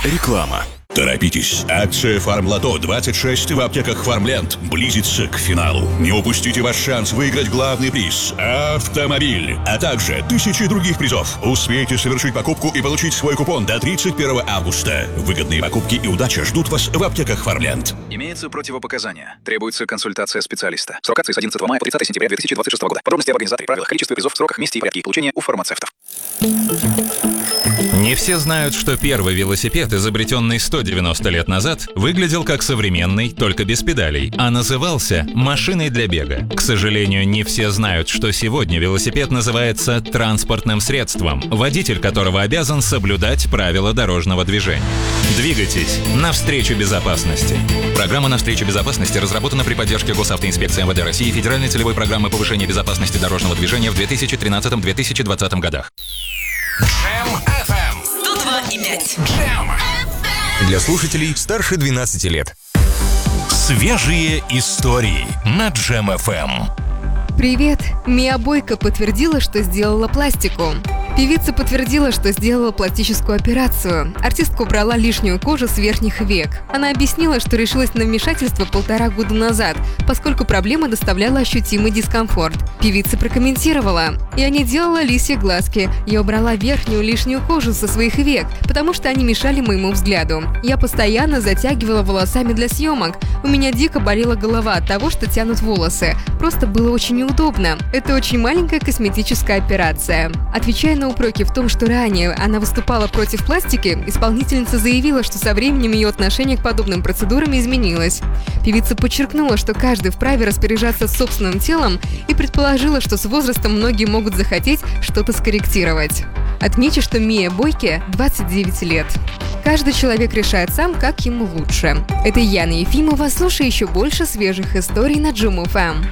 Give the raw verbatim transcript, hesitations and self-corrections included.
Реклама. Торопитесь! Акция «Фармлото двадцать шесть» в аптеках «Фармленд» близится к финалу. Не упустите ваш шанс выиграть главный приз – автомобиль, а также тысячи других призов. Успейте совершить покупку и получить свой купон до тридцать первого августа. Выгодные покупки и удача ждут вас в аптеках «Фармленд». Имеются противопоказания. Требуется консультация специалиста. Срок акции с одиннадцатого мая по тридцатое сентября две тысячи двадцать шестого года. Подробности об организаторе, правилах, количестве призов, сроках, месте и порядке их получения у фармацевтов. Не все знают, что первый велосипед, изобретенный сто девяносто лет назад, выглядел как современный, только без педалей, а назывался машиной для бега. К сожалению, не все знают, что сегодня велосипед называется транспортным средством, водитель которого обязан соблюдать правила дорожного движения. Двигайтесь навстречу безопасности. Программа «Навстречу безопасности» разработана при поддержке Госавтоинспекции эм вэ дэ России и Федеральной целевой программы повышения безопасности дорожного движения в две тысячи тринадцатом — две тысячи двадцатом годах. Джем эф эм сто два и пять. Джем для слушателей старше двенадцати лет. Свежие истории на Джем эф эм. Привет! Мия Бойко подтвердила, что сделала пластику. Певица подтвердила, что сделала пластическую операцию. Артистка убрала лишнюю кожу с верхних век. Она объяснила, что решилась на вмешательство полтора года назад, поскольку проблема доставляла ощутимый дискомфорт. Певица прокомментировала: «Я не делала лисьи глазки, я убрала верхнюю лишнюю кожу со своих век, потому что они мешали моему взгляду. Я постоянно затягивала волосами для съемок. У меня дико болела голова от того, что тянут волосы. Просто было очень неудобно. Это очень маленькая косметическая операция». Отвечая на упреки в том, что ранее она выступала против пластики, исполнительница заявила, что со временем ее отношение к подобным процедурам изменилось. Певица подчеркнула, что каждый вправе распоряжаться собственным телом, и предположила, что с возрастом многие могут захотеть что-то скорректировать. Отмечу, что Мии Бойко двадцать девять лет. Каждый человек решает сам, как ему лучше. Это Яна Ефимова. Слушай еще больше свежих историй на Джем эф эм.